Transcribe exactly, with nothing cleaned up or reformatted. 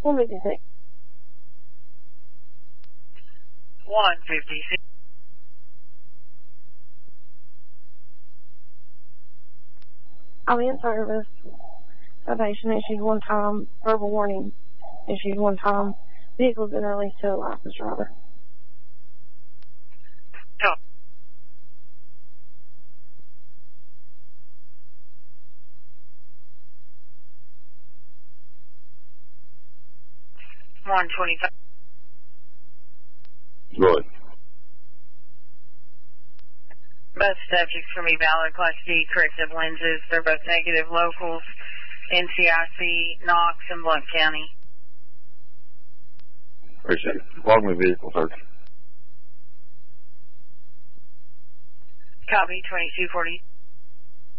one fifty-six. one fifty-six. I'm in service. Citation issued one time. Verbal warning issued one time. Vehicle's been released to a licensed driver. Oh. one twenty-five. Good. Both subjects from me valid Class D corrective lenses. They're both negative locals. N C I C, Knox, and Blount County. Appreciate it. Log me vehicle search. Copy, twenty-two forty.